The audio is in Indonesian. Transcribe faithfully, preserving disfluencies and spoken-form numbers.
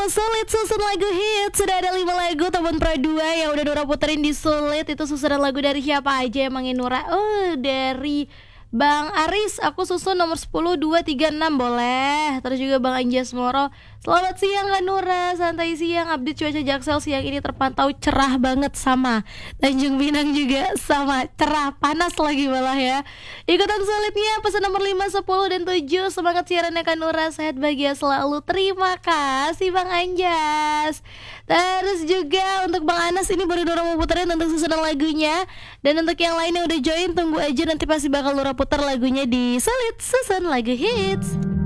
Sulit susun lagu hit. Sudah ada lima lagu Tahun Pro dua yang udah Nura puterin di Sulit. Itu susunan lagu dari siapa aja emangnya Nura? Oh, dari Bang Aris, aku susun nomor sepuluh, dua, tiga, enam boleh. Terus juga Bang Anjas Moro, selamat siang Kak Nura, santai siang. Update cuaca Jaksel siang ini terpantau cerah banget. Sama Tanjung Pinang juga sama, cerah, panas lagi malah ya. Ikutan Sulitnya pesan nomor lima, sepuluh, dan tujuh. Semangat siarannya Kak Nura, sehat bahagia selalu. Terima kasih Bang Anjas. Terus juga untuk Bang Anas, ini baru Nura mau puterin untuk susunan lagunya. Dan untuk yang lainnya udah join, tunggu aja nanti pasti bakal Nura putar lagunya di Sulit Susun Lagu Hits.